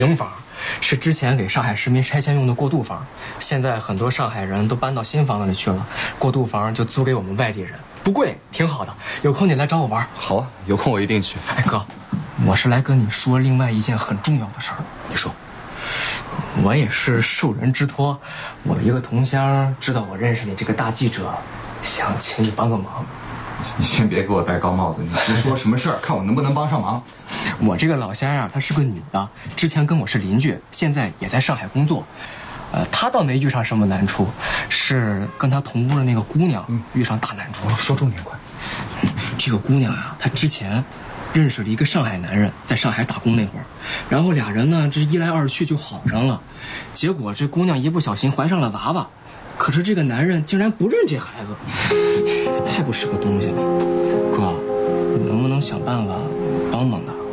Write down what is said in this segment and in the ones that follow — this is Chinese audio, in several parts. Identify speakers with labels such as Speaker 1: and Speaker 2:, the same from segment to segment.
Speaker 1: 平房是之前给上海市民拆迁用的过渡房，现在很多上海人都搬到新房子里去了，过渡房就租给我们外地人，不贵，挺好的。有空你来找我玩。
Speaker 2: 好啊，有空我一定去。
Speaker 1: 哎哥，我是来跟你说另外一件很重要的事儿。
Speaker 2: 你说。
Speaker 1: 我也是受人之托，我一个同乡知道我认识你这个大记者，想请你帮个忙。
Speaker 2: 你先别给我戴高帽子，你直说什么事儿，看我能不能帮上忙。
Speaker 1: 我这个老乡啊，她是个女的，之前跟我是邻居，现在也在上海工作。她倒没遇上什么难处，是跟她同屋的那个姑娘遇上大难处了。
Speaker 2: 说重点快。
Speaker 1: 这个姑娘啊，她之前认识了一个上海男人，在上海打工那会儿，然后俩人呢，这一来二去就好上了，结果这姑娘一不小心怀上了娃娃，可是这个男人竟然不认这孩子，太不是个东西了。哥，你能不能想办法帮帮他？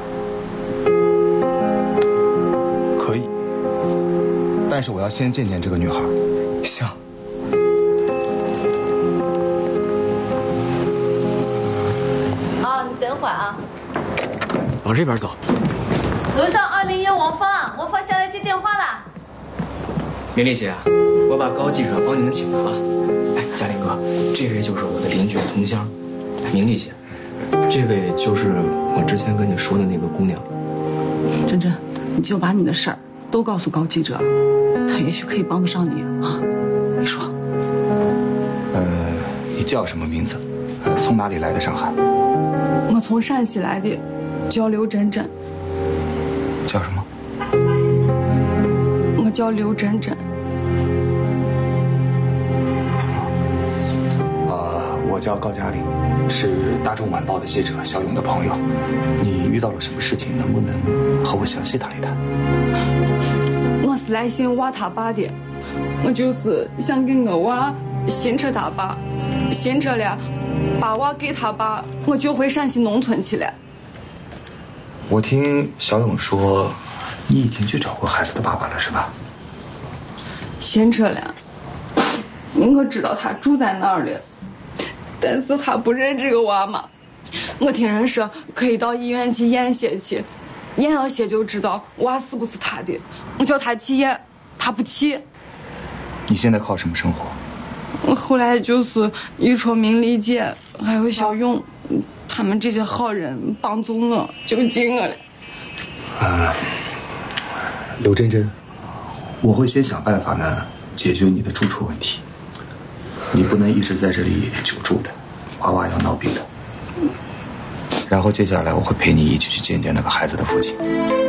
Speaker 2: 可以，但是我要先见见这个女孩。
Speaker 1: 行。
Speaker 3: 等会儿啊，
Speaker 1: 往这边走。
Speaker 3: 楼上201王芳，王芳下来接电话了。
Speaker 1: 明丽姐，我把高记者帮你们请了啊。哎，嘉林哥，这位就是我的邻居同乡，明丽姐，这位就是我之前跟你说的那个姑娘。
Speaker 4: 珍珍，你就把你的事儿都告诉高记者，他也许可以帮得上你啊。你说。
Speaker 2: 你叫什么名字？从哪里来的上海？
Speaker 4: 我从陕西来的，叫刘珍珍。
Speaker 2: 叫什么？
Speaker 4: 我叫刘珍珍。
Speaker 2: 我叫高嘉玲，是大众晚报的记者小勇的朋友。你遇到了什么事情？能不能和我详细谈一谈？
Speaker 4: 我是来寻娃他爸的，我就是想给我娃寻着他爸，寻着了，把娃给他爸，我就回陕西农村去了。
Speaker 2: 我听小勇说，你已经去找过孩子的爸爸了，是吧？
Speaker 4: 寻着了，我知道他住在那儿了，但是他不认这个娃嘛。我听人说可以到医院去验血去，验了血就知道娃是不是他的。我叫他去验，他不去。
Speaker 2: 你现在靠什么生活？
Speaker 4: 我后来就是一戳明丽姐还有小勇，他们这些好人帮助我，就进我了。
Speaker 2: 刘珍珍，我会先想办法呢解决你的住处问题。你不能一直在这里久住的，娃娃要闹病的。然后接下来我会陪你一起去见见那个孩子的父亲。